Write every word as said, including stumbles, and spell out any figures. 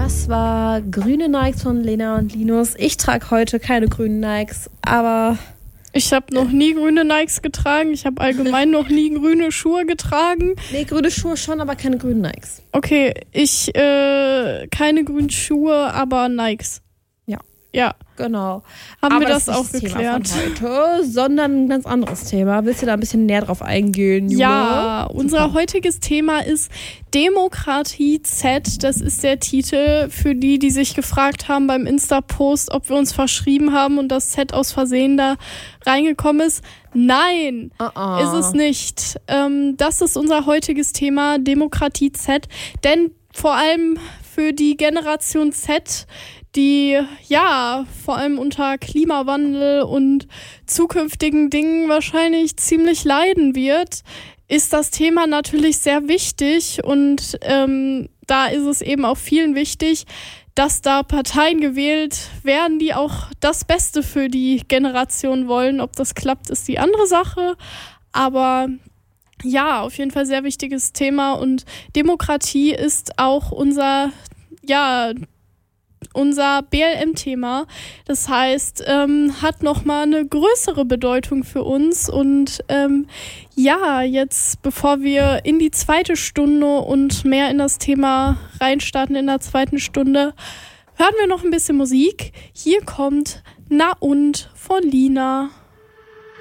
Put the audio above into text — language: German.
Das war grüne Nikes von Lena und Linus. Ich trage heute keine grünen Nikes, aber... Ich habe noch nie grüne Nikes getragen. Ich habe allgemein noch nie grüne Schuhe getragen. Nee, grüne Schuhe schon, aber keine grünen Nikes. Okay, ich, äh, keine grünen Schuhe, aber Nikes. Ja. Ja. Genau. Haben aber wir das, das auch ist das geklärt? Thema von heute, sondern ein ganz anderes Thema. Willst du da ein bisschen näher drauf eingehen, Jule? Ja, unser heutiges Thema ist Demokratie Z. Das ist der Titel für die, die sich gefragt haben beim Insta-Post, ob wir uns verschrieben haben und das Z aus Versehen da reingekommen ist. Nein, uh-uh. ist es nicht. Ähm, das ist unser heutiges Thema, Demokratie Z. Denn vor allem für die Generation Z, die ja vor allem unter Klimawandel und zukünftigen Dingen wahrscheinlich ziemlich leiden wird, ist das Thema natürlich sehr wichtig und ähm, da ist es eben auch vielen wichtig, dass da Parteien gewählt werden, die auch das Beste für die Generation wollen. Ob das klappt, ist die andere Sache, aber ja, auf jeden Fall sehr wichtiges Thema und Demokratie ist auch unser, ja, unser B L M-Thema. Das heißt, ähm, hat nochmal eine größere Bedeutung für uns. Und ähm, ja, jetzt, bevor wir in die zweite Stunde und mehr in das Thema reinstarten in der zweiten Stunde, hören wir noch ein bisschen Musik. Hier kommt Na und von Lina.